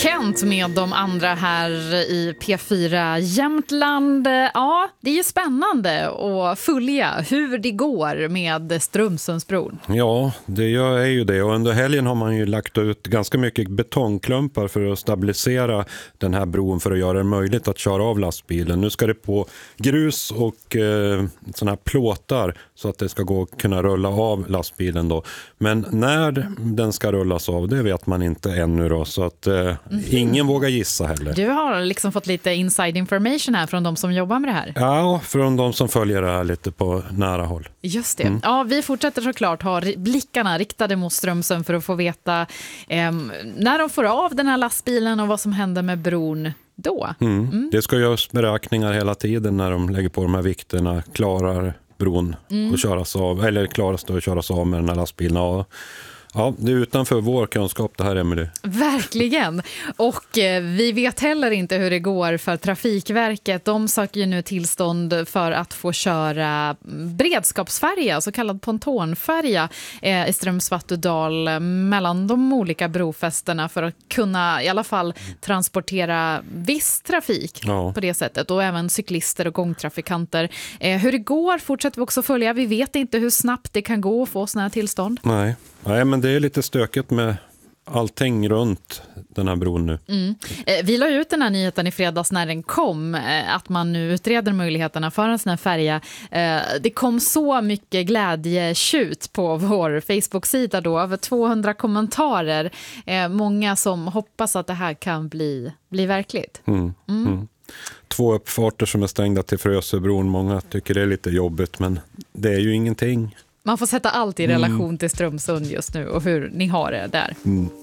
Kent med de andra här i P4 Jämtland. Ja, det är ju spännande att följa hur det går med Strömsundsbron. Ja, det är ju det. Och under helgen har man ju lagt ut ganska mycket betongklumpar för att stabilisera den här bron för att göra det möjligt att köra av lastbilen. Nu ska det på grus och såna här plåtar så att det ska gå att kunna rulla av lastbilen då. Men när den ska rullas av, det vet man inte ännu då. Så att ingen vågar gissa heller. Du har liksom fått lite inside information här från de som jobbar med det här. Ja, från de som följer det här lite på nära håll. Just det. Ja, vi fortsätter såklart ha blickarna riktade mot Strömsund för att få veta när de får av den här lastbilen och vad som händer med bron då. Det ska göras beräkningar hela tiden när de lägger på de här vikterna. Klarar bron att köras av, eller klaras det att köras av med den här lastbilen? Ja, det är utanför vår kunskap det här, Emily. Verkligen. Och vi vet heller inte hur det går för Trafikverket. De söker ju nu tillstånd för att få köra beredskapsfärja, så kallad pontonfärja i Strömsvattudal mellan de olika brofästena för att kunna i alla fall transportera viss trafik på det sättet. Och även cyklister och gångtrafikanter. Hur det går fortsätter vi också följa. Vi vet inte hur snabbt det kan gå att få såna här tillstånd. Nej, men det är lite stökigt med allting runt den här bron nu. Vi la ut den här nyheten i fredags när den kom, att man nu utreder möjligheterna för en sån här färja. Det kom så mycket glädjetjut på vår Facebook-sida då, över 200 kommentarer. Många som hoppas att det här kan bli verkligt. 2 uppfarter som är stängda till Frösöbron. Många tycker det är lite jobbigt, men det är ju ingenting. Man får sätta allt i relation till Strömsund just nu och hur ni har det där.